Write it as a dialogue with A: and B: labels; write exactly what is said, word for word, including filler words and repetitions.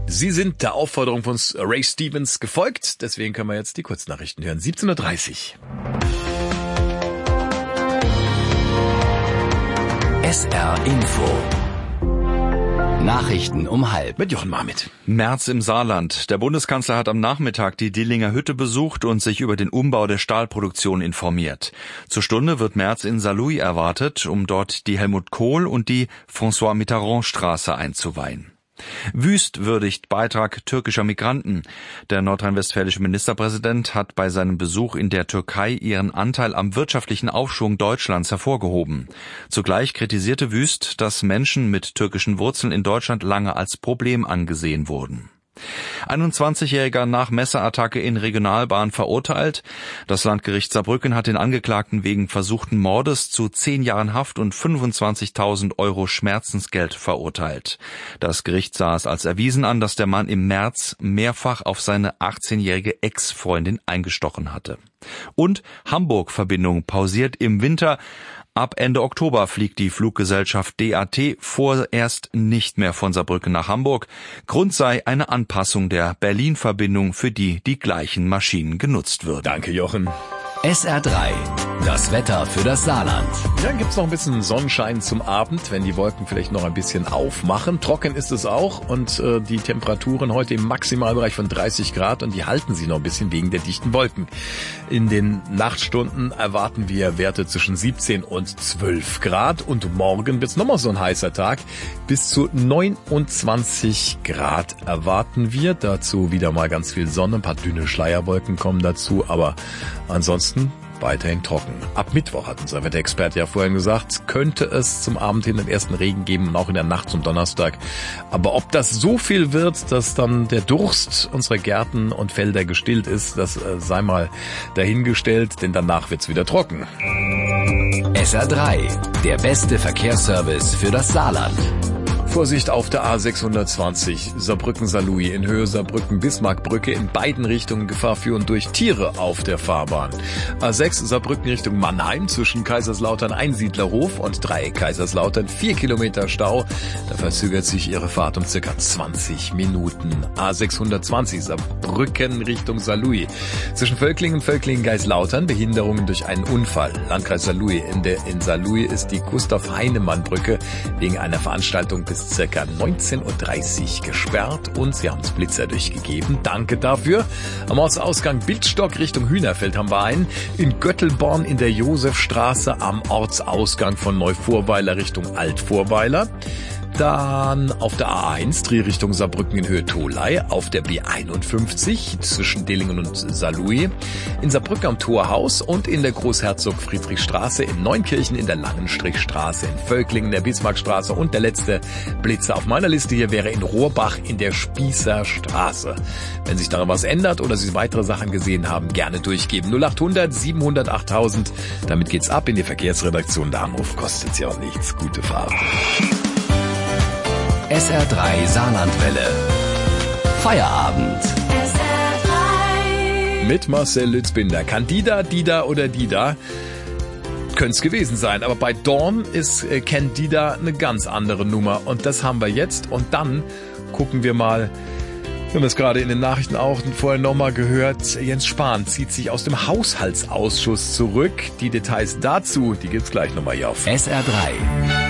A: Sie sind der Aufforderung von Ray Stevens gefolgt, deswegen können wir jetzt die Kurznachrichten hören. siebzehn Uhr dreißig.
B: S R Info. Nachrichten um halb.
A: Mit Jochen Marmit.
C: März im Saarland. Der Bundeskanzler hat am Nachmittag die Dillinger Hütte besucht und sich über den Umbau der Stahlproduktion informiert. Zur Stunde wird Merz in Saarlouis erwartet, um dort die Helmut Kohl und die François Mitterrand Straße einzuweihen. Wüst würdigt Beitrag türkischer Migranten. Der nordrhein-westfälische Ministerpräsident hat bei seinem Besuch in der Türkei ihren Anteil am wirtschaftlichen Aufschwung Deutschlands hervorgehoben. Zugleich kritisierte Wüst, dass Menschen mit türkischen Wurzeln in Deutschland lange als Problem angesehen wurden. einundzwanzigjähriger nach Messerattacke in Regionalbahn verurteilt. Das Landgericht Saarbrücken hat den Angeklagten wegen versuchten Mordes zu zehn Jahren Haft und fünfundzwanzigtausend Euro Schmerzensgeld verurteilt. Das Gericht sah es als erwiesen an, dass der Mann im März mehrfach auf seine achtzehnjährige Ex-Freundin eingestochen hatte. Und Hamburg-Verbindung pausiert im Winter. Ab Ende Oktober fliegt die Fluggesellschaft D A T vorerst nicht mehr von Saarbrücken nach Hamburg. Grund sei eine Anpassung der Berlin-Verbindung, für die die gleichen Maschinen genutzt würden.
A: Danke, Jochen.
B: S R drei. Das Wetter für das Saarland.
A: Ja, gibt's noch ein bisschen Sonnenschein zum Abend, wenn die Wolken vielleicht noch ein bisschen aufmachen. Trocken ist es auch und äh, die Temperaturen heute im Maximalbereich von dreißig Grad und die halten sich noch ein bisschen wegen der dichten Wolken. In den Nachtstunden erwarten wir Werte zwischen siebzehn und zwölf Grad und morgen wird's nochmal so ein heißer Tag. Bis zu neunundzwanzig Grad erwarten wir. Dazu wieder mal ganz viel Sonne, ein paar dünne Schleierwolken kommen dazu, aber ansonsten weiterhin trocken. Ab Mittwoch, hat unser Wetterexperte ja vorhin gesagt, könnte es zum Abend hin den ersten Regen geben und auch in der Nacht zum Donnerstag. Aber ob das so viel wird, dass dann der Durst unserer Gärten und Felder gestillt ist, das äh, sei mal dahingestellt, denn danach wird's wieder trocken.
B: S R drei. Der beste Verkehrsservice für das Saarland.
A: Vorsicht auf der A sechshundertzwanzig Saarbrücken-Saarlouis in Höhe Saarbrücken-Bismarckbrücke in beiden Richtungen Gefahr führen durch Tiere auf der Fahrbahn. A sechs Saarbrücken Richtung Mannheim zwischen Kaiserslautern Einsiedlerhof und Dreieck Kaiserslautern vier Kilometer Stau. Da verzögert sich Ihre Fahrt um circa zwanzig Minuten. A sechshundertzwanzig Saarbrücken Richtung Saarlouis zwischen Völklingen und Völklingen-Geislautern Behinderungen durch einen Unfall. Landkreis Saarlouis. In der in Saarlouis ist die Gustav-Heinemann-Brücke wegen einer Veranstaltung bis circa neunzehn Uhr dreißig gesperrt und Sie haben es Blitzer durchgegeben. Danke dafür. Am Ortsausgang Bildstock Richtung Hühnerfeld haben wir einen. In Göttelborn in der Josefstraße am Ortsausgang von Neuvorweiler Richtung Altvorweiler. Dann auf der A eins, Drehrichtung Saarbrücken in Höhe Tholey, auf der B einundfünfzig zwischen Dillingen und Saarlouis, in Saarbrücken am Torhaus und in der Großherzog-Friedrich-Straße in Neunkirchen, in der Langenstrichstraße, in Völklingen, der Bismarckstraße und der letzte Blitzer auf meiner Liste hier wäre in Rohrbach in der Spießerstraße. Wenn sich daran was ändert oder Sie weitere Sachen gesehen haben, gerne durchgeben. null achthundert siebenhundert achttausend. Damit geht's ab in die Verkehrsredaktion. Der Anruf kostet Sie auch nichts. Gute Fahrt.
B: S R drei Saarlandwelle. Feierabend.
D: S R drei.
A: Mit Marcel Lützbinder. Candida, Dida oder Dida? Könnte es gewesen sein. Aber bei Dawn ist äh, Candida eine ganz andere Nummer. Und das haben wir jetzt. Und dann gucken wir mal, wir haben das gerade in den Nachrichten auch vorher nochmal gehört, Jens Spahn zieht sich aus dem Haushaltsausschuss zurück. Die Details dazu, die gibt's gleich nochmal hier auf
B: S R drei.